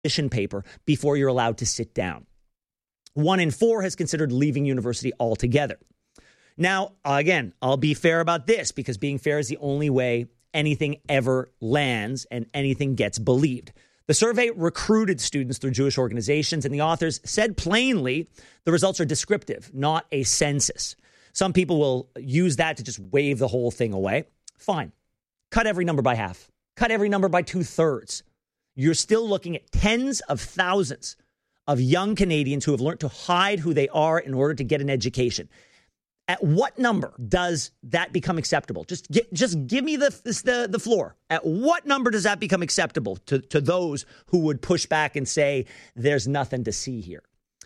admission paper before you're allowed to sit down. 1 in 4 has considered leaving university altogether. Now, again, I'll be fair about this because being fair is the only way anything ever lands and anything gets believed. The survey recruited students through Jewish organizations, and the authors said plainly the results are descriptive, not a census. Some people will use that to just wave the whole thing away. Fine. Cut every number by half. Cut every number by 2/3. You're still looking at tens of thousands of young Canadians who have learned to hide who they are in order to get an education. At what number does that become acceptable? Just give me the floor. At what number does that become acceptable to those who would push back and say there's nothing to see here?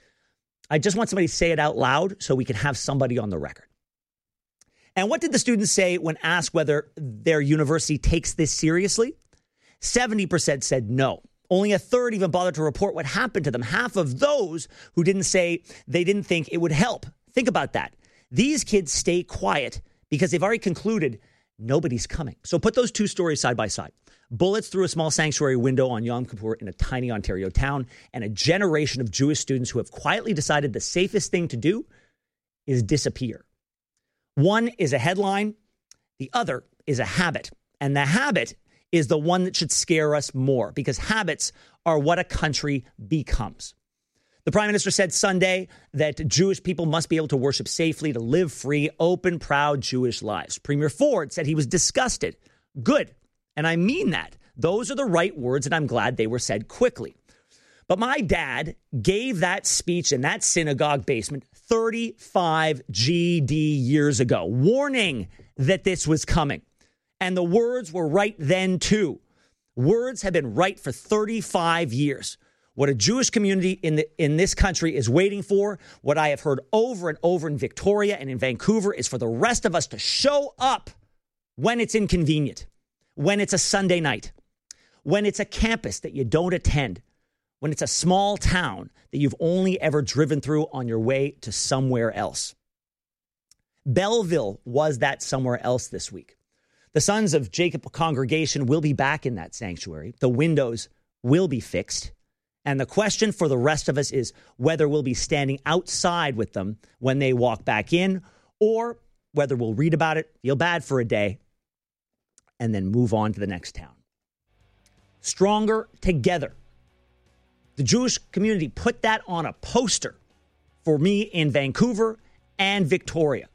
I just want somebody to say it out loud so we can have somebody on the record. And what did the students say when asked whether their university takes this seriously? 70% said no. Only a third even bothered to report what happened to them. Half of those who didn't say they didn't think it would help. Think about that. These kids stay quiet because they've already concluded nobody's coming. So put those two stories side by side. Bullets through a small sanctuary window on Yom Kippur in a tiny Ontario town, and a generation of Jewish students who have quietly decided the safest thing to do is disappear. One is a headline, the other is a habit. And the habit is the one that should scare us more because habits are what a country becomes. The Prime Minister said Sunday that Jewish people must be able to worship safely, to live free, open, proud Jewish lives. Premier Ford said he was disgusted. Good. And I mean that. Those are the right words, and I'm glad they were said quickly. But my dad gave that speech in that synagogue basement 35 GD years ago, warning that this was coming. And the words were right then, too. Words have been right for 35 years. What a Jewish community in this country is waiting for, what I have heard over and over in Victoria and in Vancouver, is for the rest of us to show up when it's inconvenient, when it's a Sunday night, when it's a campus that you don't attend, when it's a small town that you've only ever driven through on your way to somewhere else. Belleville was that somewhere else this week. The Sons of Jacob congregation will be back in that sanctuary. The windows will be fixed. And the question for the rest of us is whether we'll be standing outside with them when they walk back in, or whether we'll read about it, feel bad for a day, and then move on to the next town. Stronger together. The Jewish community put that on a poster for me in Vancouver and Victoria.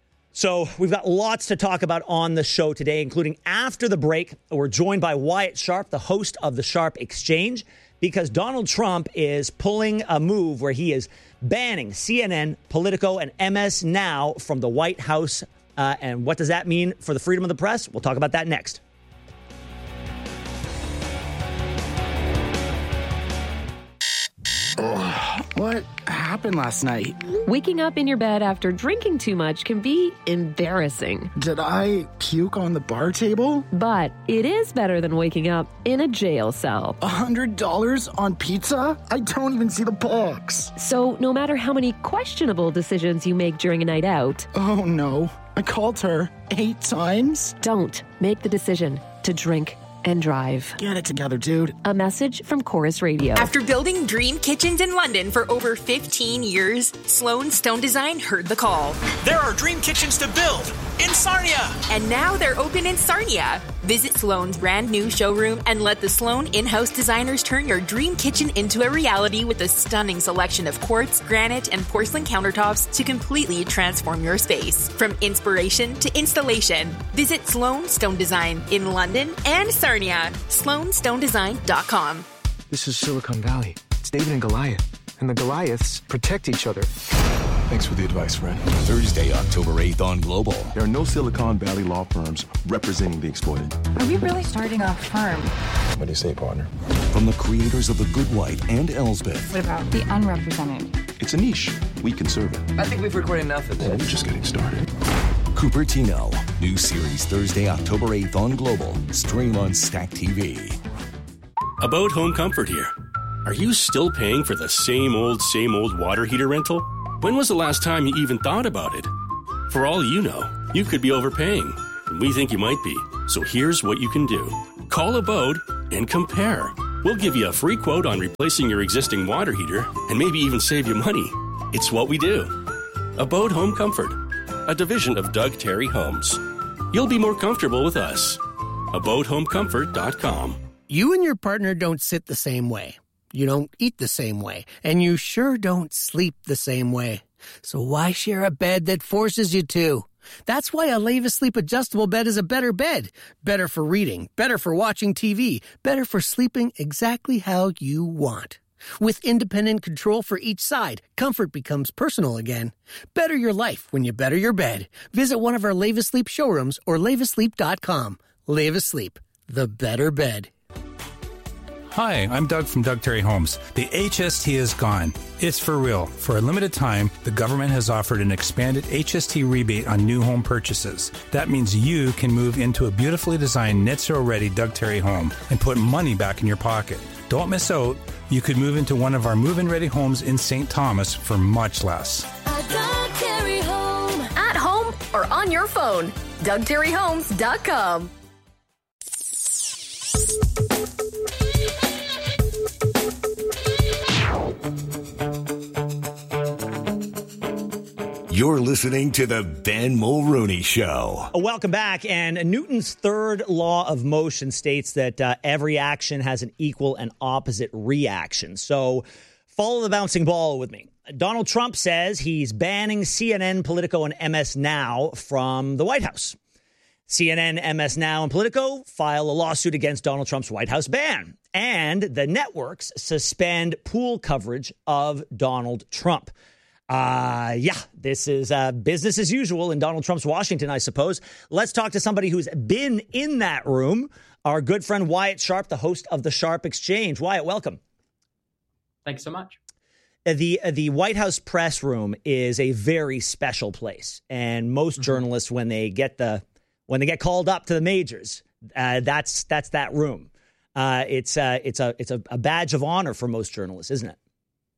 So we've got lots to talk about on the show today, including after the break. We're joined by Wyatt Sharp, the host of the Sharp Exchange, because Donald Trump is pulling a move where he is banning CNN, Politico, and MS Now from the White House. And what does that mean for the freedom of the press? We'll talk about that next. What happened last night? Waking up in your bed after drinking too much can be embarrassing. Did I puke on the bar table? But it is better than waking up in a jail cell. $100 on pizza? I don't even see the box. So no matter how many questionable decisions you make during a night out... Oh no, I called her 8 times? Don't make the decision to drink and drive. Get it together, dude. A message from Chorus Radio. After building dream kitchens in London for over 15 years, Sloan Stone Design heard the call. There are dream kitchens to build in Sarnia. And now they're open in Sarnia. Visit Sloan's brand new showroom and let the Sloan in-house designers turn your dream kitchen into a reality with a stunning selection of quartz, granite, and porcelain countertops to completely transform your space. From inspiration to installation, visit Sloan Stone Design in London and Sarnia. SloanStoneDesign.com. This is Silicon Valley. It's David and Goliath. And the Goliaths protect each other. Thanks for the advice, friend. Thursday, October 8th on Global. There are no Silicon Valley law firms representing the exploited. Are we really starting a firm? What do you say, partner? From the creators of The Good Wife and Elsbeth. What about the unrepresented? It's a niche. We can serve it. I think we've recorded enough of this. We're just getting started. Cupertino. New series Thursday, October 8th on Global. Stream on Stack TV. About Home Comfort here. Are you still paying for the same old water heater rental? When was the last time you even thought about it? For all you know, you could be overpaying, and we think you might be. So here's what you can do. Call Abode and compare. We'll give you a free quote on replacing your existing water heater and maybe even save you money. It's what we do. Abode Home Comfort, a division of Doug Terry Homes. You'll be more comfortable with us. AbodeHomeComfort.com. You and your partner don't sit the same way. You don't eat the same way. And you sure don't sleep the same way. So why share a bed that forces you to? That's why a Leva Sleep adjustable bed is a better bed. Better for reading, better for watching TV, better for sleeping exactly how you want. With independent control for each side, comfort becomes personal again. Better your life when you better your bed. Visit one of our Leva Sleep showrooms or levasleep.com. Leva Sleep, the better bed. Hi, I'm Doug from Doug Terry Homes. The HST is gone. It's for real. For a limited time, the government has offered an expanded HST rebate on new home purchases. That means you can move into a beautifully designed net zero ready Doug Terry home and put money back in your pocket. Don't miss out. You could move into one of our move-in ready homes in St. Thomas for much less. A Doug Terry home. At home or on your phone. DougTerryHomes.com. You're listening to the Ben Mulrooney Show. Welcome back. And Newton's third law of motion states that every action has an equal and opposite reaction. So follow the bouncing ball with me. Donald Trump says he's banning CNN, Politico, and MS Now from the White House. CNN, MS Now, and Politico file a lawsuit against Donald Trump's White House ban. And the networks suspend pool coverage of Donald Trump. This is business as usual in Donald Trump's Washington, I suppose. Let's talk to somebody who's been in that room. Our good friend Wyatt Sharp, the host of the Sharp Exchange. Wyatt, welcome. Thanks so much. The White House press room is a very special place, and most journalists, when they get called up to the majors, that's that room. It's a badge of honor for most journalists, isn't it?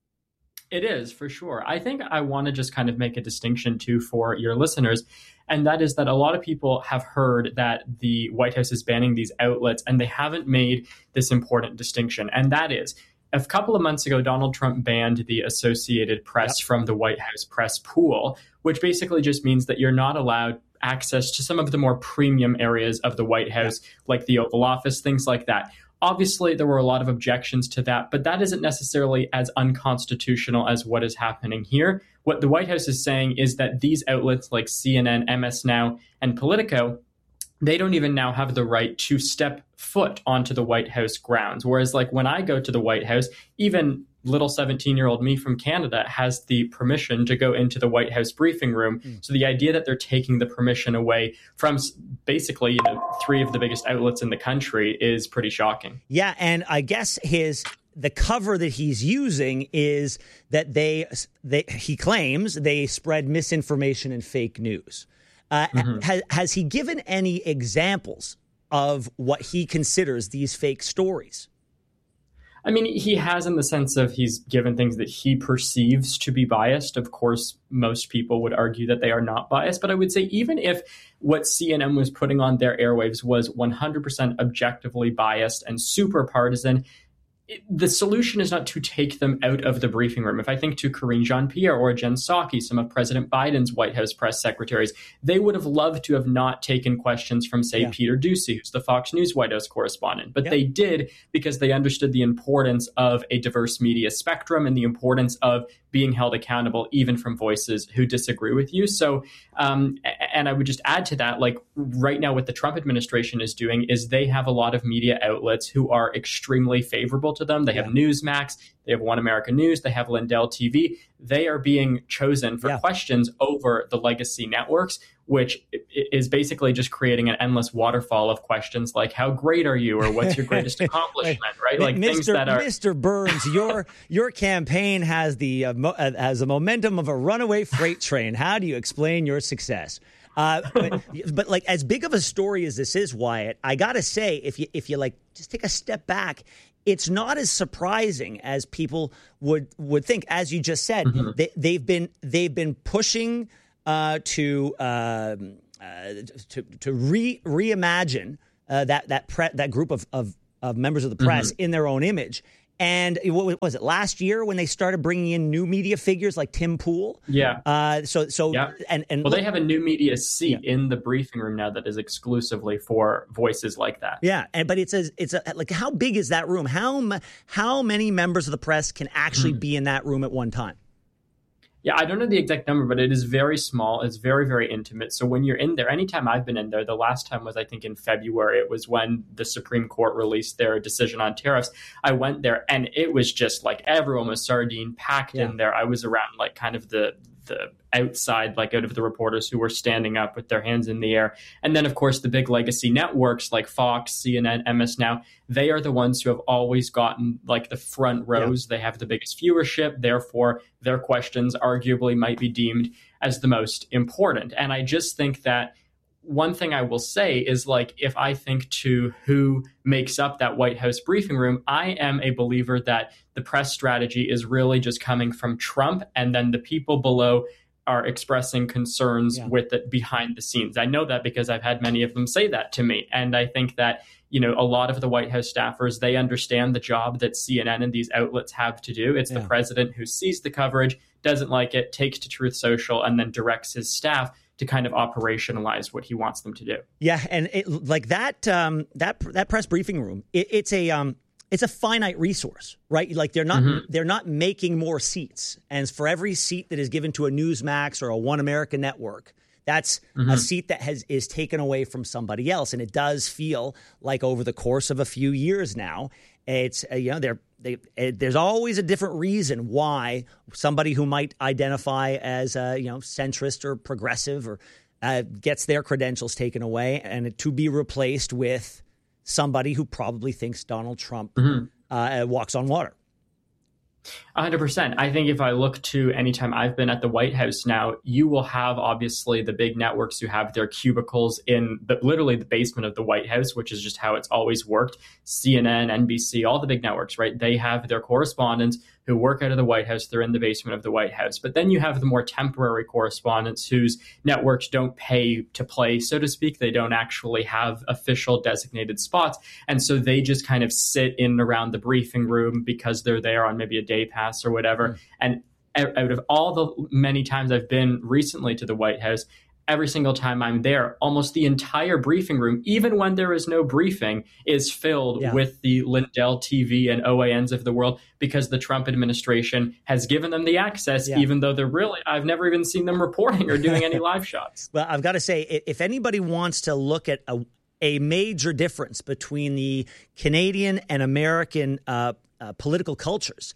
It is, for sure. I think I want to just kind of make a distinction, too, for your listeners, and that is that a lot of people have heard that the White House is banning these outlets, and they haven't made this important distinction, and that is, a couple of months ago, Donald Trump banned the Associated Press from the White House press pool, which basically just means that you're not allowed access to some of the more premium areas of the White House, like the Oval Office, things like that. Obviously, there were a lot of objections to that, but that isn't necessarily as unconstitutional as what is happening here. What the White House is saying is that these outlets like CNN, MS Now, and Politico, they don't even now have the right to step foot onto the White House grounds. Whereas like when I go to the White House, even little 17-year-old me from Canada has the permission to go into the White House briefing room. So the idea that they're taking the permission away from basically, three of the biggest outlets in the country is pretty shocking. Yeah, and I guess the cover that he's using is that he claims they spread misinformation and fake news. Has he given any examples of what he considers these fake stories? I mean, he has in the sense of he's given things that he perceives to be biased. Of course, most people would argue that they are not biased. But I would say even if what CNN was putting on their airwaves was 100% objectively biased and super partisan, the solution is not to take them out of the briefing room. If I think to Karine Jean-Pierre or Jen Psaki, some of President Biden's White House press secretaries, they would have loved to have not taken questions from, say, Peter Doocy, who's the Fox News White House correspondent. But they did because they understood the importance of a diverse media spectrum and the importance of being held accountable even from voices who disagree with you. So, and I would just add to that, like right now what the Trump administration is doing is they have a lot of media outlets who are extremely favorable to them. They have Newsmax, they have One American News, they have Lindell TV. They are being chosen for questions over the legacy networks, which is basically just creating an endless waterfall of questions like, how great are you? Or what's your greatest accomplishment, right? Like things that are... Mr. Burns, your campaign has has the momentum of a runaway freight train. How do you explain your success? But like as big of a story as this is, Wyatt, I got to say, if you like just take a step back, it's not as surprising as people would think. As you just said, they've been pushing to reimagine that group of members of the press in their own image. And what was it last year when they started bringing in new media figures like Tim Pool? Yeah. And they have a new media seat in the briefing room now that is exclusively for voices like that. Yeah, but it's like, how big is that room? How many members of the press can actually be in that room at one time? Yeah, I don't know the exact number, but it is very small. It's very, very intimate. So when you're in there, anytime I've been in there, the last time was, I think, in February. It was when the Supreme Court released their decision on tariffs. I went there and it was just like everyone was sardine packed in there. I was around like kind of the outside, like out of the reporters who were standing up with their hands in the air. And then, of course, the big legacy networks like Fox, CNN, MS Now, they are the ones who have always gotten like the front rows. They have the biggest viewership. Therefore, their questions arguably might be deemed as the most important. And I just think that one thing I will say is, like, if I think to who makes up that White House briefing room, I am a believer that the press strategy is really just coming from Trump, and then the people below are expressing concerns with it behind the scenes. I know that because I've had many of them say that to me. And I think that, you know, a lot of the White House staffers, they understand the job that CNN and these outlets have to do. It's the president who sees the coverage, doesn't like it, takes to Truth Social, and then directs his staff to kind of operationalize what he wants them to do. Yeah, and like that press briefing room, it's a finite resource, right? Like they're not making more seats, and for every seat that is given to a Newsmax or a One America network, that's a seat that is taken away from somebody else. And it does feel like over the course of a few years now, it's there's always a different reason why somebody who might identify as centrist or progressive or gets their credentials taken away and to be replaced with somebody who probably thinks Donald Trump walks on water. 100%. I think if I look to anytime I've been at the White House now, you will have obviously the big networks who have their cubicles in literally the basement of the White House, which is just how it's always worked. CNN, NBC, all the big networks, right? They have their correspondents who work out of the White House. They're in the basement of the White House. But then you have the more temporary correspondents whose networks don't pay to play, so to speak. They don't actually have official designated spots. And so they just kind of sit in and around the briefing room because they're there on maybe a day pass or whatever. And out of all the many times I've been recently to the White House, every single time I'm there, almost the entire briefing room, even when there is no briefing, is filled with the Lindell TV and OANs of the world because the Trump administration has given them the access, even though I've never even seen them reporting or doing any live shots. Well, I've got to say, if anybody wants to look at a major difference between the Canadian and American political cultures,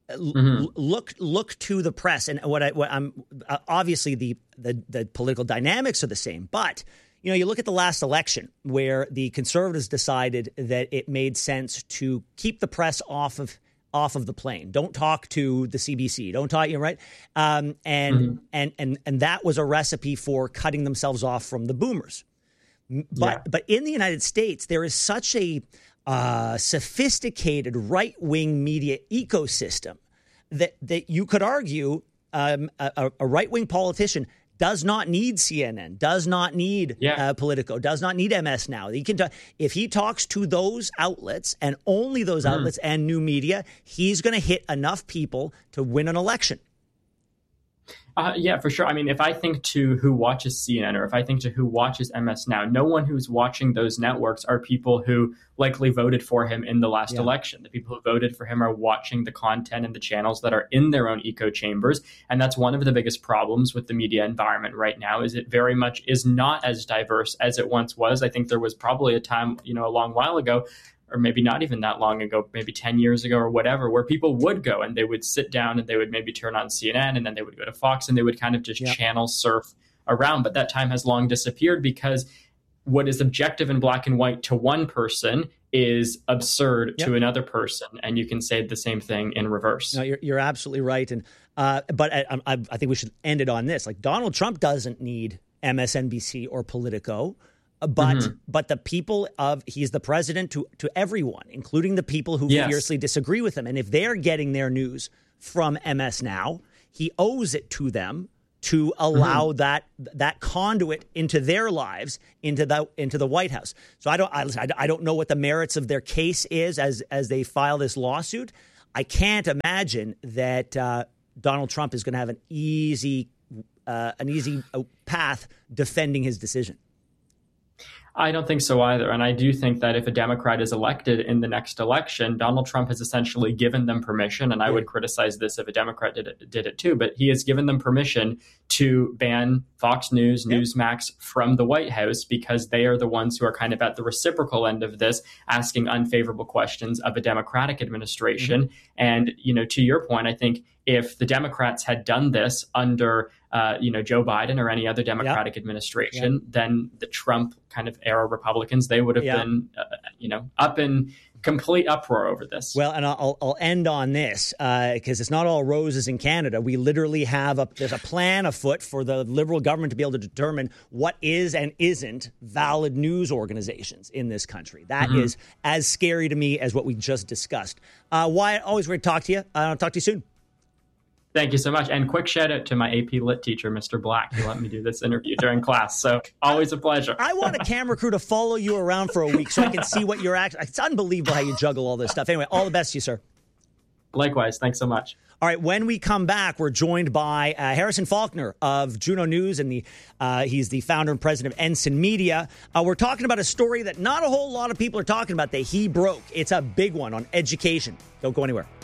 look to the press. And what I'm obviously the political dynamics are the same, but you look at the last election where the Conservatives decided that it made sense to keep the press off of the plane. Don't talk to the CBC. Don't talk, right? And that was a recipe for cutting themselves off from the boomers. But in the United States, there is such a sophisticated right-wing media ecosystem that you could argue a right-wing politician does not need CNN, does not need Politico, does not need MS Now. He can if he talks to those outlets and only those outlets and new media, he's going to hit enough people to win an election. Yeah, for sure. I mean, if I think to who watches CNN or if I think to who watches MS Now, no one who's watching those networks are people who likely voted for him in the last election. The people who voted for him are watching the content and the channels that are in their own echo chambers. And that's one of the biggest problems with the media environment right now is it very much is not as diverse as it once was. I think there was probably a time, a long while ago, or maybe not even that long ago, maybe 10 years ago or whatever, where people would go and they would sit down and they would maybe turn on CNN and then they would go to Fox and they would kind of just channel surf around. But that time has long disappeared because what is objective and black and white to one person is absurd to another person. And you can say the same thing in reverse. No, you're absolutely right. And but I think we should end it on this. Like Donald Trump doesn't need MSNBC or Politico. But the people he's the president to everyone, including the people who fiercely disagree with him. And if they're getting their news from MS Now, he owes it to them to allow that conduit into their lives, into the White House. So I don't know what the merits of their case is as they file this lawsuit. I can't imagine that Donald Trump is going to have an easy path defending his decision. I don't think so either. And I do think that if a Democrat is elected in the next election, Donald Trump has essentially given them permission, and I would criticize this if a Democrat did it too, but he has given them permission to ban Fox News, Newsmax from the White House because they are the ones who are kind of at the reciprocal end of this, asking unfavorable questions of a Democratic administration. And, to your point, I think if the Democrats had done this under, Joe Biden or any other Democratic administration, then the Trump kind of era Republicans, they would have been, up in complete uproar over this. Well, and I'll end on this because it's not all roses in Canada. We literally there's a plan afoot for the Liberal government to be able to determine what is and isn't valid news organizations in this country. That is as scary to me as what we just discussed. Wyatt, always great to talk to you. I'll talk to you soon. Thank you so much. And quick shout out to my AP Lit teacher, Mr. Black, who let me do this interview during class. So always a pleasure. I want a camera crew to follow you around for a week so I can see what you're actually. It's unbelievable how you juggle all this stuff. Anyway, all the best to you, sir. Likewise. Thanks so much. All right. When we come back, we're joined by Harrison Faulkner of Juno News, and he's the founder and president of Ensign Media. We're talking about a story that not a whole lot of people are talking about that he broke. It's a big one on education. Don't go anywhere.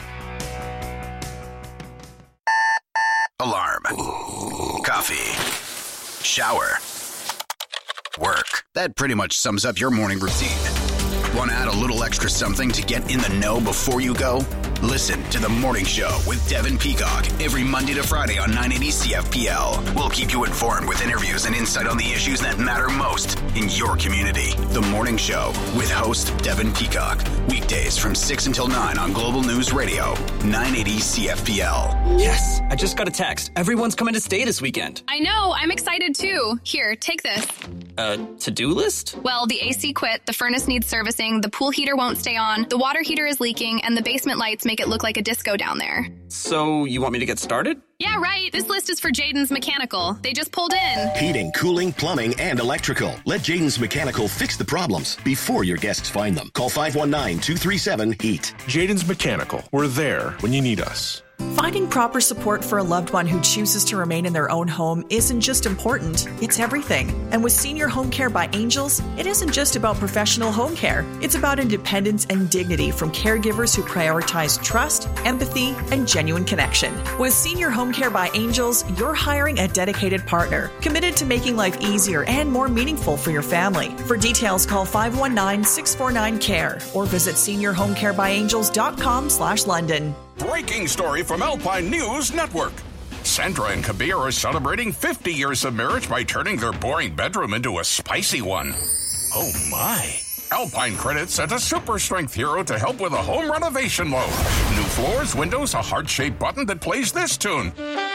Alarm. Coffee. Shower. Work. That pretty much sums up your morning routine. Want to add a little extra something to get in the know before you go? Listen to The Morning Show with Devin Peacock every Monday to Friday on 980 CFPL. We'll keep you informed with interviews and insight on the issues that matter most in your community. The Morning Show with host Devin Peacock. Weekdays from 6 until 9 on Global News Radio, 980 CFPL. Yes, I just got a text. Everyone's coming to stay this weekend. I know, I'm excited too. Here, take this. To-do list? Well, the AC quit, the furnace needs servicing, the pool heater won't stay on, the water heater is leaking, and the basement lights make it look like a disco down there. So, you want me to get started? Yeah, right. This list is for Jaden's Mechanical. They just pulled in. Heating, cooling, plumbing, and electrical. Let Jaden's Mechanical fix the problems before your guests find them. Call 519-237-HEAT. Jaden's Mechanical. We're there when you need us. Finding proper support for a loved one who chooses to remain in their own home isn't just important, it's everything. And with Senior Home Care by Angels, it isn't just about professional home care. It's about independence and dignity from caregivers who prioritize trust, empathy, and genuine connection. With Senior Home Care by Angels, you're hiring a dedicated partner, committed to making life easier and more meaningful for your family. For details, call 519-649-CARE or visit seniorhomecarebyangels.com/London. Breaking story from Alpine News Network. Sandra and Kabir are celebrating 50 years of marriage by turning their boring bedroom into a spicy one. Oh my. Alpine Credit sent a super strength hero to help with a home renovation loan. New floors, windows, a heart-shaped button that plays this tune.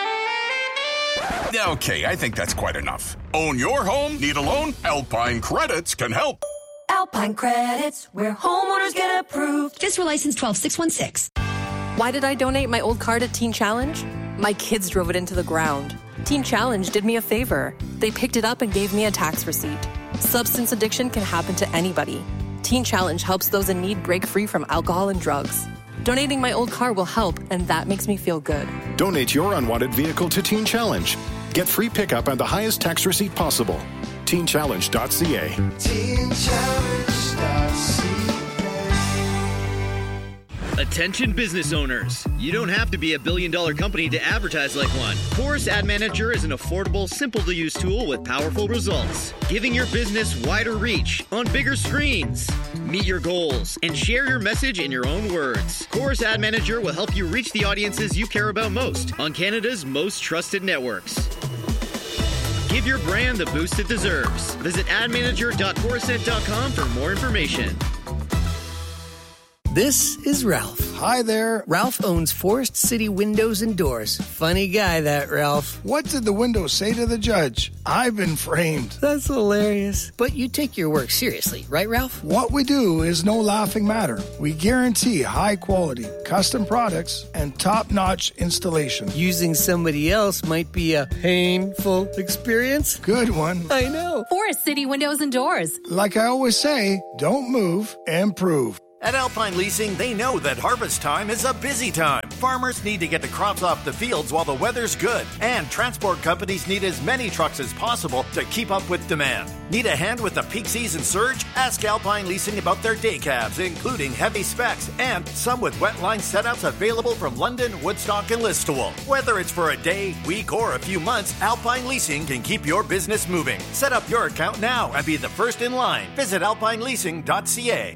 Okay, I think that's quite enough. Own your home? Need a loan? Alpine Credits can help. Alpine Credits, where homeowners get approved. FSR license 12616. Why did I donate my old car to Teen Challenge? My kids drove it into the ground. Teen Challenge did me a favor. They picked it up and gave me a tax receipt. Substance addiction can happen to anybody. Teen Challenge helps those in need break free from alcohol and drugs. Donating my old car will help, and that makes me feel good. Donate your unwanted vehicle to Teen Challenge. Get free pickup and the highest tax receipt possible. TeenChallenge.ca. TeenChallenge.ca. Attention business owners. You don't have to be a billion-dollar company to advertise like one. Chorus Ad Manager is an affordable, simple-to-use tool with powerful results, giving your business wider reach on bigger screens. Meet your goals and share your message in your own words. Chorus Ad Manager will help you reach the audiences you care about most on Canada's most trusted networks. Give your brand the boost it deserves. Visit admanager.corusent.com for more information. This is Ralph. Hi there. Ralph owns Forest City Windows and Doors. Funny guy, that Ralph. What did the window say to the judge? I've been framed. That's hilarious. But you take your work seriously, right, Ralph? What we do is no laughing matter. We guarantee high quality, custom products, and top-notch installation. Using somebody else might be a painful experience. Good one. I know. Forest City Windows and Doors. Like I always say, don't move, improve. At Alpine Leasing, they know that harvest time is a busy time. Farmers need to get the crops off the fields while the weather's good. And transport companies need as many trucks as possible to keep up with demand. Need a hand with the peak season surge? Ask Alpine Leasing about their day cabs, including heavy specs, and some with wet line setups available from London, Woodstock, and Listowel. Whether it's for a day, week, or a few months, Alpine Leasing can keep your business moving. Set up your account now and be the first in line. Visit alpineleasing.ca.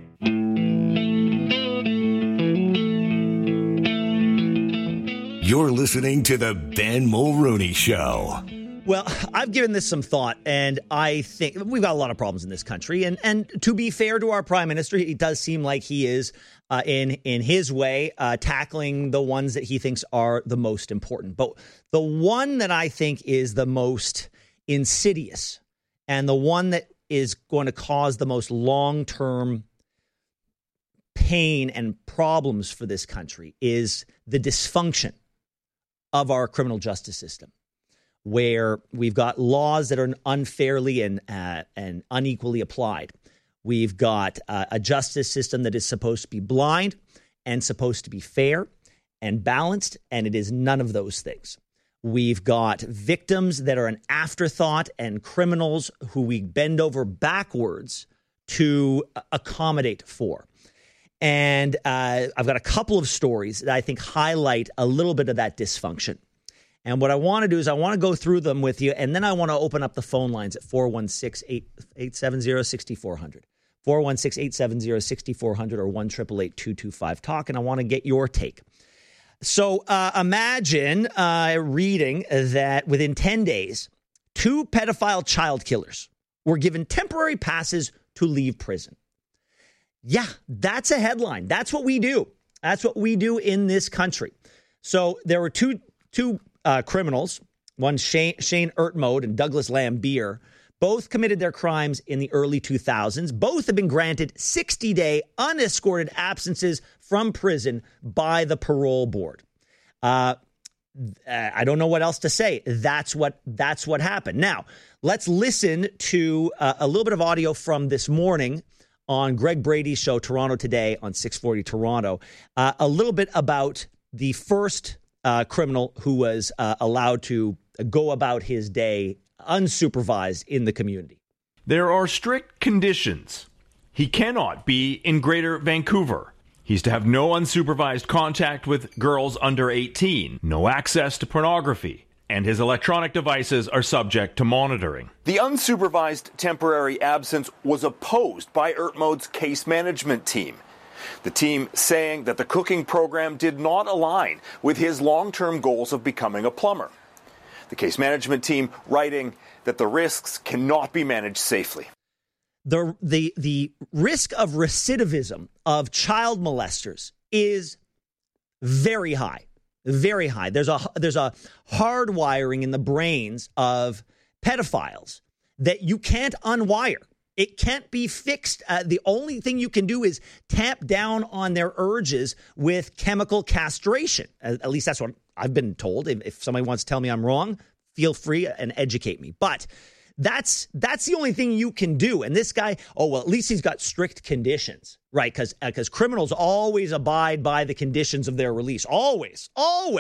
You're listening to the Ben Mulrooney Show. Well, I've given this some thought, and I think we've got a lot of problems in this country. And to be fair to our prime minister, it does seem like he is, in his way, tackling the ones that he thinks are the most important. But the one that I think is the most insidious and the one that is going to cause the most long-term pain and problems for this country is the dysfunction of our criminal justice system, where we've got laws that are unfairly and unequally applied. We've got a justice system that is supposed to be blind and supposed to be fair and balanced, and it is none of those things. We've got victims that are an afterthought and criminals who we bend over backwards to accommodate for. And I've got a couple of stories that I think highlight a little bit of that dysfunction. And what I want to do is I want to go through them with you, and then I want to open up the phone lines at 416-870-6400. 416-870-6400 or 1-888-225-TALK, and I want to get your take. So imagine reading that within 10 days, 2 pedophile child killers were given temporary passes to leave prison. Yeah, that's a headline. That's what we do. That's what we do in this country. So there were two criminals, one Shane Ertmode and Douglas Lambier. Both committed their crimes in the early 2000s. Both have been granted 60-day unescorted absences from prison by the parole board. I don't know what else to say. That's what happened. Now, let's listen to a little bit of audio from this morning on Greg Brady's show, Toronto Today, on 640 Toronto. A little bit about the first criminal who was allowed to go about his day unsupervised in the community. There are strict conditions. He cannot be in Greater Vancouver. He's to have no unsupervised contact with girls under 18, no access to pornography, and his electronic devices are subject to monitoring. The unsupervised temporary absence was opposed by Ertmode's case management team. The team saying that the cooking program did not align with his long-term goals of becoming a plumber. The case management team writing that the risks cannot be managed safely. The risk of recidivism of child molesters is very high. Very high. There's a hardwiring in the brains of pedophiles that you can't unwire. It can't be fixed. The only thing you can do is tamp down on their urges with chemical castration. At least that's what I've been told. If somebody wants to tell me I'm wrong, feel free and educate me. But that's the only thing you can do. And this guy, at least he's got strict conditions, right? Because criminals always abide by the conditions of their release. Always.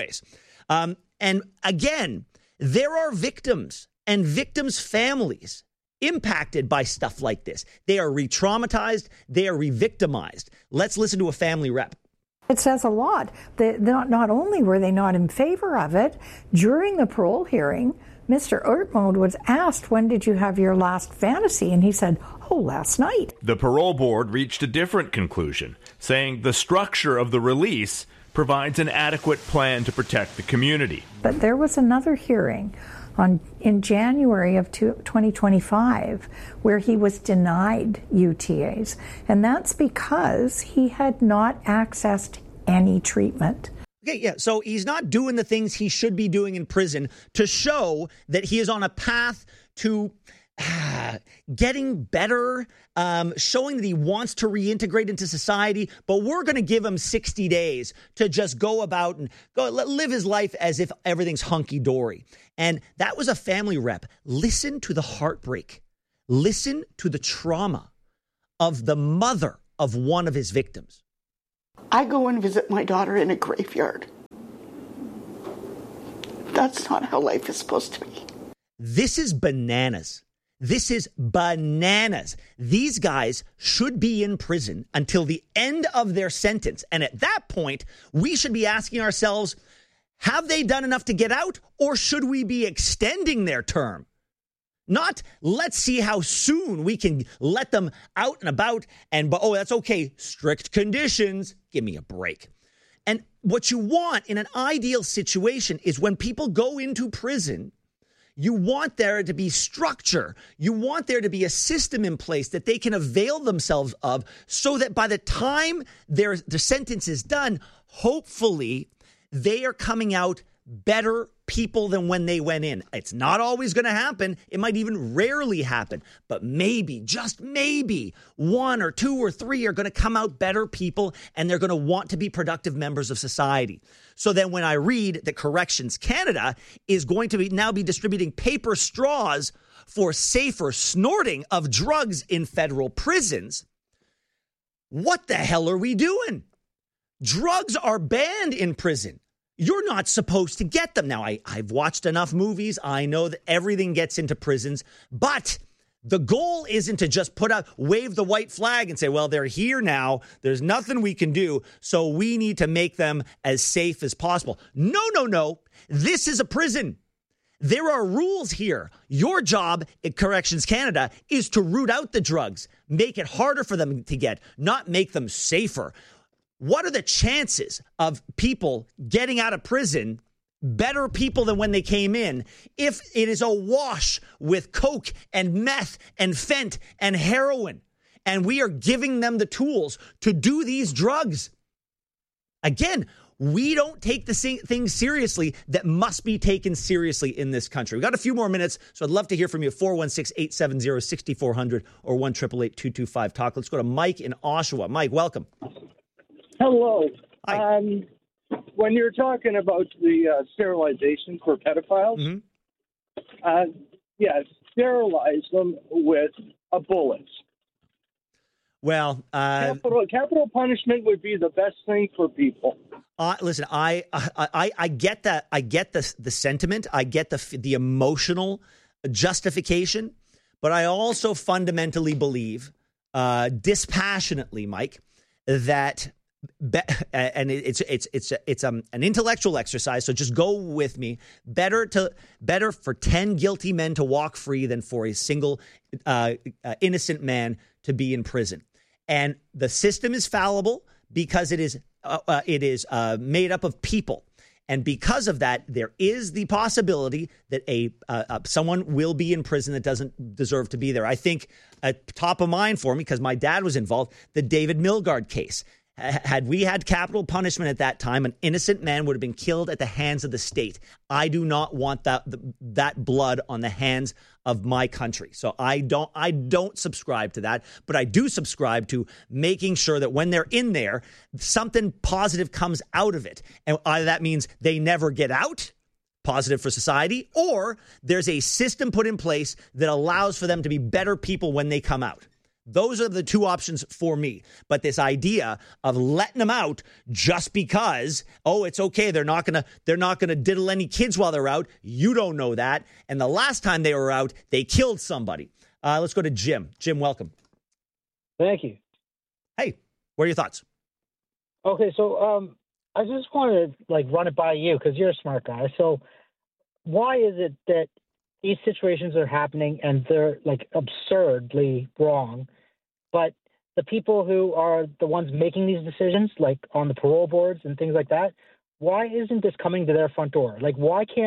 And again, there are victims and victims' families impacted by stuff like this. They are re-traumatized. They are re-victimized. Let's listen to a family rep. It says a lot. Not only were they not in favor of it, during the parole hearing, Mr. Ertmode was asked, when did you have your last fantasy? And he said, last night. The parole board reached a different conclusion, saying the structure of the release provides an adequate plan to protect the community. But there was another hearing in January of 2025 where he was denied UTAs. And that's because he had not accessed any treatment. Okay, yeah. So he's not doing the things he should be doing in prison to show that he is on a path to getting better, showing that he wants to reintegrate into society. But we're going to give him 60 days to just go about and live his life as if everything's hunky-dory. And that was a family rep. Listen to the heartbreak. Listen to the trauma of the mother of one of his victims. I go and visit my daughter in a graveyard. That's not how life is supposed to be. This is bananas. This is bananas. These guys should be in prison until the end of their sentence. And at that point, we should be asking ourselves, have they done enough to get out, or should we be extending their term? Not let's see how soon we can let them out and about but that's okay. Strict conditions. Give me a break. And what you want in an ideal situation is when people go into prison, you want there to be structure. You want there to be a system in place that they can avail themselves of so that by the time their sentence is done, hopefully they are coming out better people than when they went in. It's not always going to happen. It might even rarely happen. But maybe, just maybe, 1 or 2 or 3 are going to come out better people, and they're going to want to be productive members of society. So then when I read that Corrections Canada is going to now be distributing paper straws for safer snorting of drugs in federal prisons, what the hell are we doing? Drugs are banned in prison. You're not supposed to get them. Now, I've watched enough movies. I know that everything gets into prisons, but the goal isn't to just wave the white flag and say, well, they're here now. There's nothing we can do, so we need to make them as safe as possible. No. This is a prison. There are rules here. Your job at Corrections Canada is to root out the drugs, make it harder for them to get, not make them safer. What are the chances of people getting out of prison better people than when they came in if it is awash with coke and meth and fent and heroin, and we are giving them the tools to do these drugs? Again, we don't take the things seriously that must be taken seriously in this country. We've got a few more minutes, so I'd love to hear from you at 416-870-6400 or 1-888-225-TALK. Let's go to Mike in Oshawa. Mike, welcome. Hello. Hi. When you're talking about the sterilization for pedophiles, sterilize them with a bullet. Well, capital punishment would be the best thing for people. Listen, I get that. I get the sentiment. I get the emotional justification, but I also fundamentally believe, dispassionately, Mike, that. And it's an intellectual exercise. So just go with me. Better for 10 guilty men to walk free than for a single innocent man to be in prison. And the system is fallible because it is made up of people. And because of that, there is the possibility that someone will be in prison that doesn't deserve to be there. I think top of mind for me, because my dad was involved, the David Milgaard case. Had we had capital punishment at that time, an innocent man would have been killed at the hands of the state. I do not want that blood on the hands of my country. So I don't subscribe to that, but I do subscribe to making sure that when they're in there, something positive comes out of it. And either that means they never get out, positive for society, or there's a system put in place that allows for them to be better people when they come out. Those are the two options for me. But this idea of letting them out just because, it's okay, they're not gonna diddle any kids while they're out. You don't know that. And the last time they were out, they killed somebody. Let's go to Jim. Jim, welcome. Thank you. Hey, what are your thoughts? Okay, so I just wanted to run it by you because you're a smart guy. So why is it that these situations are happening and they're absurdly wrong? But the people who are the ones making these decisions, on the parole boards and things like that, why isn't this coming to their front door? Why can't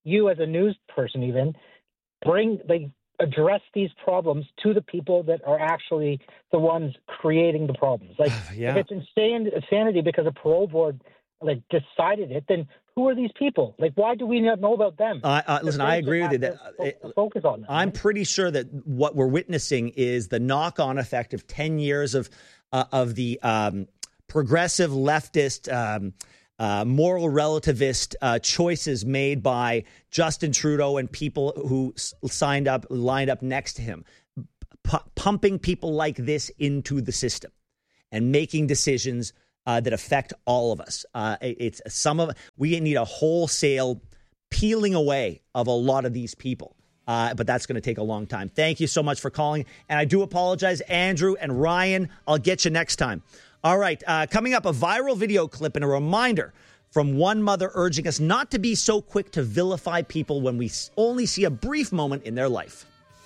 you as a news person even address these problems to the people that are actually the ones creating the problems. Like, if it's insanity because a parole board decided it, then who are these people? Like, why do we not know about them? Listen, I agree with you. Focus on them. I'm pretty sure that what we're witnessing is the knock-on effect of 10 years of the progressive leftist, moral relativist choices made by Justin Trudeau and people who lined up next to him, pumping people like this into the system and making decisions that affect all of us. We need a wholesale peeling away of a lot of these people. But that's going to take a long time. Thank you so much for calling. And I do apologize, Andrew and Ryan. I'll get you next time. All right. Coming up, a viral video clip and a reminder from one mother urging us not to be so quick to vilify people when we only see a brief moment in their life.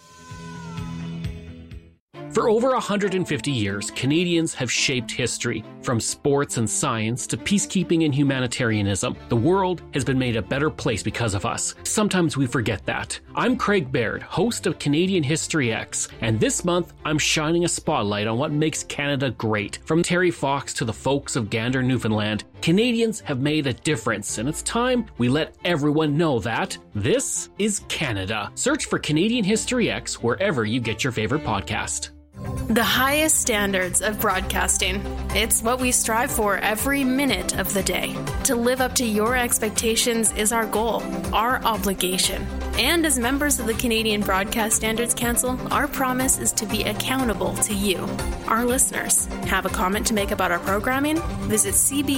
For over 150 years, Canadians have shaped history. From sports and science to peacekeeping and humanitarianism, the world has been made a better place because of us. Sometimes we forget that. I'm Craig Baird, host of Canadian History X, and this month I'm shining a spotlight on what makes Canada great. From Terry Fox to the folks of Gander, Newfoundland, Canadians have made a difference, and it's time we let everyone know that this is Canada. Search for Canadian History X wherever you get your favorite podcast. The highest standards of broadcasting. It's what we strive for every minute of the day. To live up to your expectations is our goal, our obligation. And as members of the Canadian Broadcast Standards Council, our promise is to be accountable to you, our listeners. Have a comment to make about our programming? Visit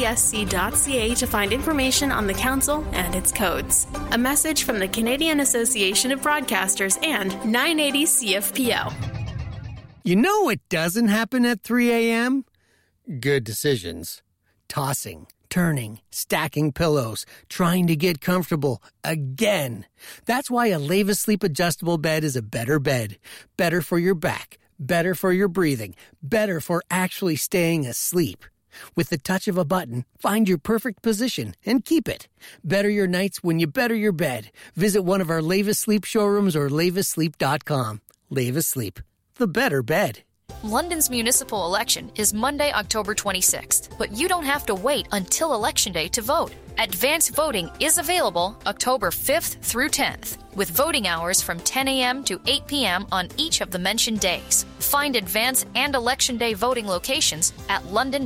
cbsc.ca to find information on the council and its codes. A message from the Canadian Association of Broadcasters and 980 CFPL. You know what doesn't happen at 3 a.m.? Good decisions. Tossing, turning, stacking pillows, trying to get comfortable again. That's why a Leva Sleep adjustable bed is a better bed. Better for your back, better for your breathing, better for actually staying asleep. With the touch of a button, find your perfect position and keep it. Better your nights when you better your bed. Visit one of our Leva Sleep showrooms or levasleep.com. Leva Sleep. The better bed. London's municipal election is Monday, October 26th, but you don't have to wait until Election Day to vote. Advance voting is available October 5th through 10th, with voting hours from 10 a.m. to 8 p.m. on each of the mentioned days. Find Advance and Election Day voting locations at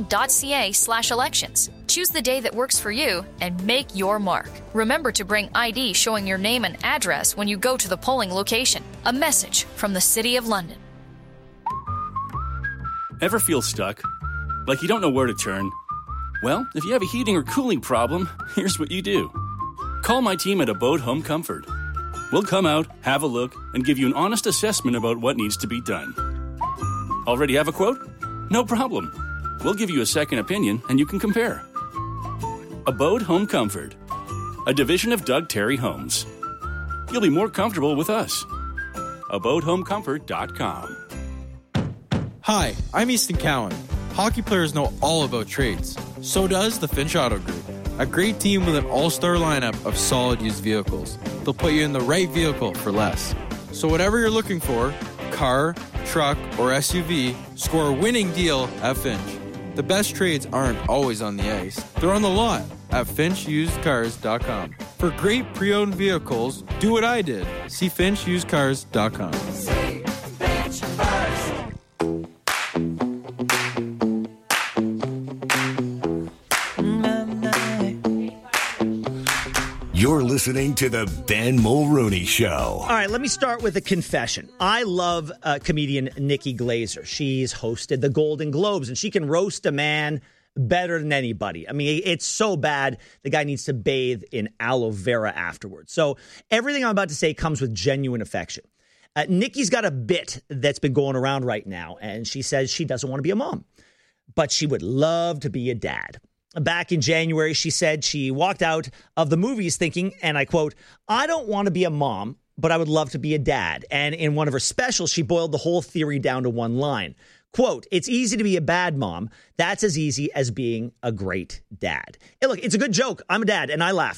london.ca/elections. Choose the day that works for you and make your mark. Remember to bring ID showing your name and address when you go to the polling location. A message from the City of London. Ever feel stuck? Like you don't know where to turn? Well, if you have a heating or cooling problem, here's what you do. Call my team at Abode Home Comfort. We'll come out, have a look, and give you an honest assessment about what needs to be done. Already have a quote? No problem. We'll give you a second opinion and you can compare. Abode Home Comfort, a division of Doug Terry Homes. You'll be more comfortable with us. AbodeHomeComfort.com. Hi, I'm Easton Cowan. Hockey players know all about trades. So does the Finch Auto Group. A great team with an all-star lineup of solid used vehicles. They'll put you in the right vehicle for less. So whatever you're looking for, car, truck, or SUV, score a winning deal at Finch. The best trades aren't always on the ice. They're on the lot at FinchUsedCars.com. For great pre-owned vehicles, do what I did. See FinchUsedCars.com. Say Finch first. You're listening to the Ben Mulroney Show. All right, let me start with a confession. I love comedian Nikki Glaser. She's hosted the Golden Globes, and she can roast a man better than anybody. I mean, it's so bad, the guy needs to bathe in aloe vera afterwards. So everything I'm about to say comes with genuine affection. Nikki's got a bit that's been going around right now, and she says she doesn't want to be a mom, but she would love to be a dad. Back in January, she said she walked out of the movies thinking, and I quote, "I don't want to be a mom, but I would love to be a dad." And in one of her specials, she boiled the whole theory down to one line. Quote, "It's easy to be a bad mom. That's as easy as being a great dad." And look, it's a good joke. I'm a dad, and I laughed.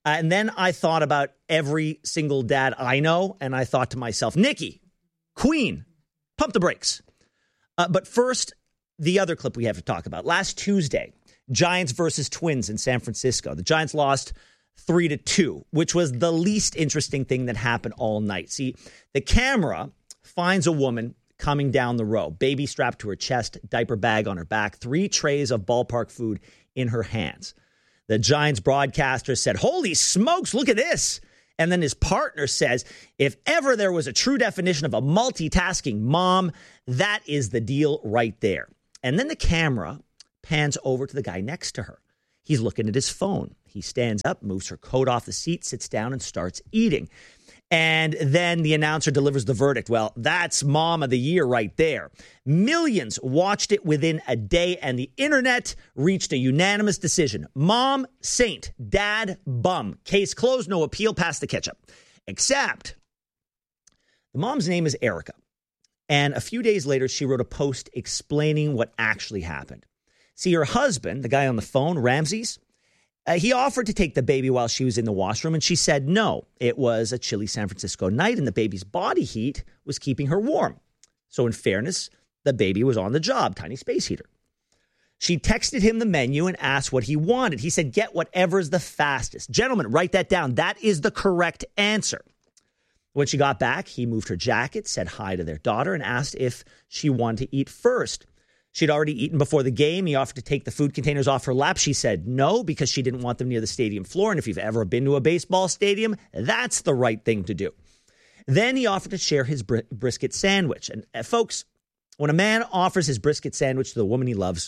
And then I thought about every single dad I know, and I thought to myself, Nikki, Queen, pump the brakes. But first, the other clip we have to talk about. Last Tuesday, Giants versus Twins in San Francisco. The Giants lost 3-2, which was the least interesting thing that happened all night. See, the camera finds a woman coming down the row, baby strapped to her chest, diaper bag on her back, 3 trays of ballpark food in her hands. The Giants broadcaster said, "Holy smokes, look at this." And then his partner says, if ever there was a true definition of a multitasking mom, that is the deal right there. And then the camera pans over to the guy next to her. He's looking at his phone. He stands up, moves her coat off the seat, sits down, and starts eating. And then the announcer delivers the verdict. Well, that's Mom of the Year right there. Millions watched it within a day, and the internet reached a unanimous decision. Mom, saint. Dad, bum. Case closed, no appeal, pass the ketchup. Except the mom's name is Erica. And a few days later, she wrote a post explaining what actually happened. See, her husband, the guy on the phone, Ramses, he offered to take the baby while she was in the washroom, and she said no. It was a chilly San Francisco night, and the baby's body heat was keeping her warm. So in fairness, the baby was on the job, tiny space heater. She texted him the menu and asked what he wanted. He said, get whatever's the fastest. Gentlemen, write that down. That is the correct answer. When she got back, he moved her jacket, said hi to their daughter, and asked if she wanted to eat first. She'd already eaten before the game. He offered to take the food containers off her lap. She said no, because she didn't want them near the stadium floor. And if you've ever been to a baseball stadium, that's the right thing to do. Then he offered to share his brisket sandwich. And folks, when a man offers his brisket sandwich to the woman he loves,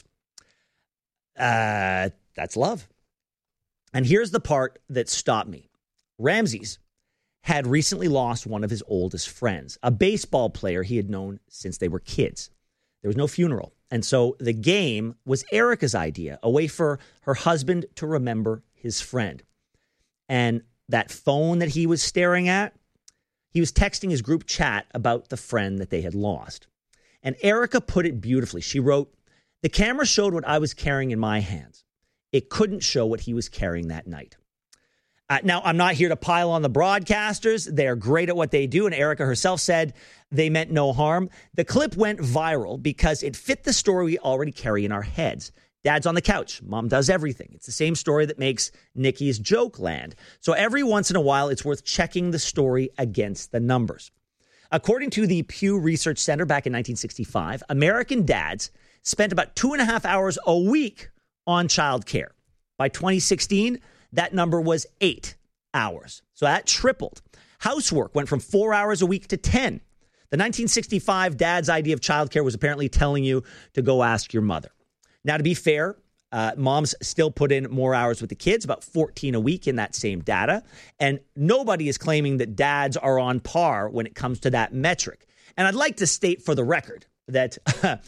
that's love. And here's the part that stopped me. Ramses had recently lost one of his oldest friends, a baseball player he had known since they were kids. There was no funeral. And so the game was Erica's idea, a way for her husband to remember his friend. And that phone that he was staring at, he was texting his group chat about the friend that they had lost. And Erica put it beautifully. She wrote, the camera showed what I was carrying in my hands. It couldn't show what he was carrying that night. Now, I'm not here to pile on the broadcasters. They're great at what they do. And Erica herself said they meant no harm. The clip went viral because it fit the story we already carry in our heads. Dad's on the couch. Mom does everything. It's the same story that makes Nikki's joke land. So every once in a while, it's worth checking the story against the numbers. According to the Pew Research Center back in 1965, American dads spent about 2.5 hours a week on childcare. By 2016, that number was 8 hours. So that tripled. Housework went from 4 hours a week to 10. The 1965 dad's idea of childcare was apparently telling you to go ask your mother. Now, to be fair, moms still put in more hours with the kids, about 14 a week in that same data. And nobody is claiming that dads are on par when it comes to that metric. And I'd like to state for the record that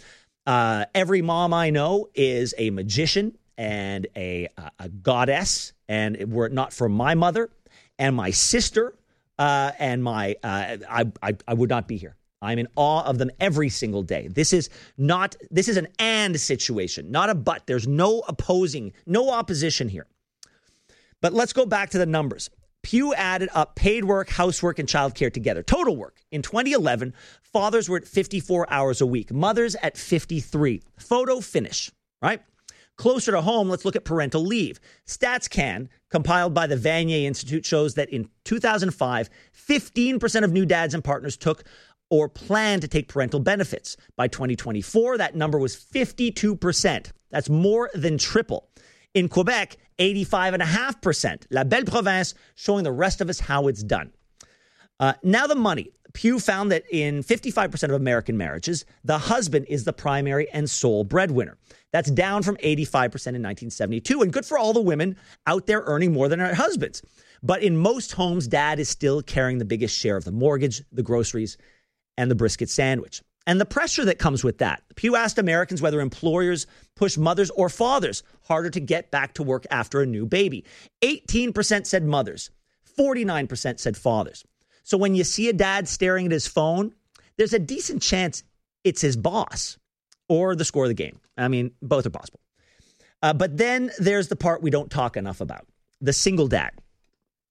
every mom I know is a magician and a goddess. And were it not for my mother and my sister and I would not be here. I'm in awe of them every single day. This is an and situation, not a but. There's no opposition here. But let's go back to the numbers. Pew added up paid work, housework, and childcare together. Total work. In 2011, fathers were at 54 hours a week. Mothers at 53. Photo finish, right? Closer to home, let's look at parental leave. StatsCan, compiled by the Vanier Institute, shows that in 2005, 15% of new dads and partners took or planned to take parental benefits. By 2024, that number was 52%. That's more than triple. In Quebec, 85.5%. La Belle Province, showing the rest of us how it's done. Now the money. Pew found that in 55% of American marriages, the husband is the primary and sole breadwinner. That's down from 85% in 1972. And good for all the women out there earning more than their husbands. But in most homes, dad is still carrying the biggest share of the mortgage, the groceries, and the brisket sandwich. And the pressure that comes with that. Pew asked Americans whether employers push mothers or fathers harder to get back to work after a new baby. 18% said mothers. 49% said fathers. So when you see a dad staring at his phone, there's a decent chance it's his boss or the score of the game. I mean, both are possible. But then there's the part we don't talk enough about, the single dad.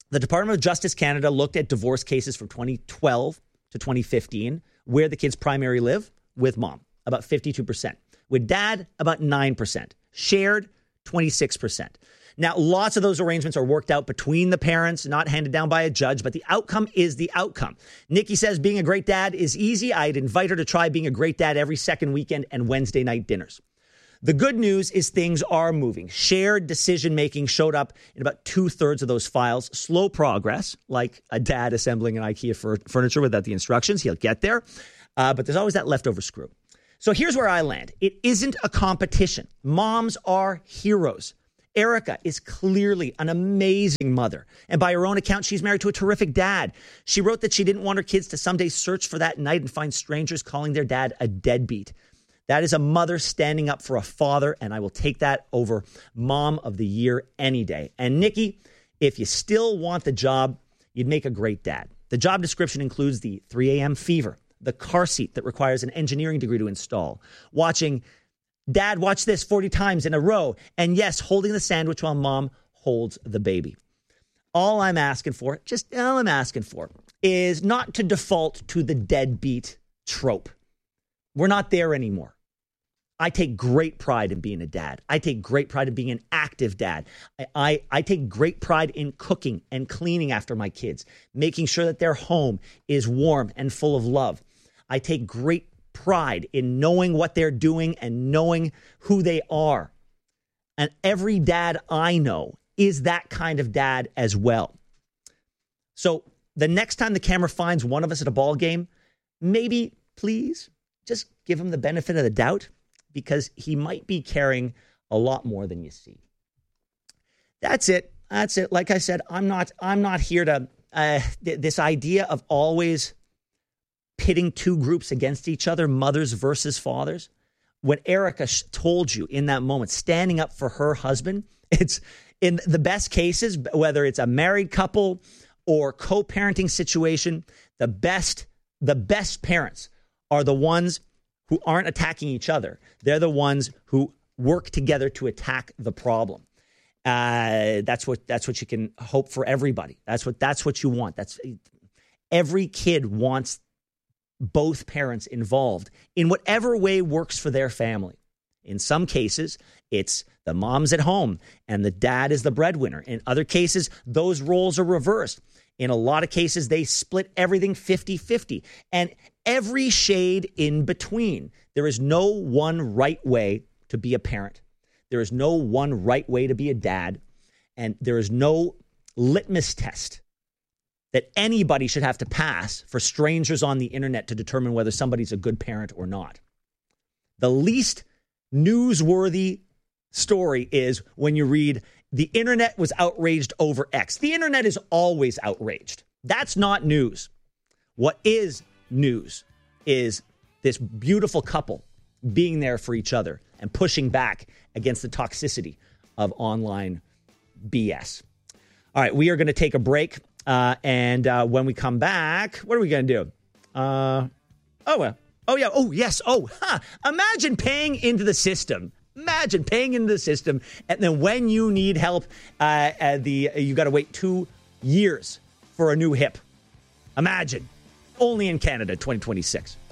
The Department of Justice Canada looked at divorce cases from 2012 to 2015, where the kids primarily live with mom, about 52%. With dad, about 9%. Shared, 26%. Now, lots of those arrangements are worked out between the parents, not handed down by a judge, but the outcome is the outcome. Nikki says being a great dad is easy. I'd invite her to try being a great dad every second weekend and Wednesday night dinners. The good news is things are moving. Shared decision-making showed up in about 2/3 of those files. Slow progress, like a dad assembling an IKEA furniture without the instructions. He'll get there. But there's always that leftover screw. So here's where I land. It isn't a competition. Moms are heroes. Erica is clearly an amazing mother. And by her own account, she's married to a terrific dad. She wrote that she didn't want her kids to someday search for that night and find strangers calling their dad a deadbeat. That is a mother standing up for a father, and I will take that over Mom of the Year any day. And Nikki, if you still want the job, you'd make a great dad. The job description includes the 3 a.m. fever, the car seat that requires an engineering degree to install, watching Dad watch this 40 times in a row, and yes, holding the sandwich while Mom holds the baby. All I'm asking for is not to default to the deadbeat trope. We're not there anymore. I take great pride in being a dad. I take great pride in being an active dad. I take great pride in cooking and cleaning after my kids, making sure that their home is warm and full of love. I take great pride in knowing what they're doing and knowing who they are. And every dad I know is that kind of dad as well. So the next time the camera finds one of us at a ball game, maybe, please, just give him the benefit of the doubt, because he might be carrying a lot more than you see. That's it. Like I said, I'm not here to this idea of always pitting two groups against each other, mothers versus fathers. When Erica told you in that moment, standing up for her husband, it's in the best cases, whether it's a married couple or co-parenting situation, the best parents are the ones who aren't attacking each other. They're the ones who work together to attack the problem. That's what you can hope for everybody. That's what you want. Every kid wants both parents involved in whatever way works for their family. In some cases, it's the mom's at home and the dad is the breadwinner. In other cases, those roles are reversed. In a lot of cases, they split everything 50-50. And every shade in between. There is no one right way to be a parent. There is no one right way to be a dad. And there is no litmus test that anybody should have to pass for strangers on the internet to determine whether somebody's a good parent or not. The least newsworthy story is when you read, the internet was outraged over X. The internet is always outraged. That's not news. What is news is this beautiful couple being there for each other and pushing back against the toxicity of online BS. All right, we are going to take a break. And when we come back, what are we going to do? Imagine paying into the system. Imagine paying into the system, and then when you need help, you got to wait 2 years for a new hip. Imagine. Only in Canada, 2026.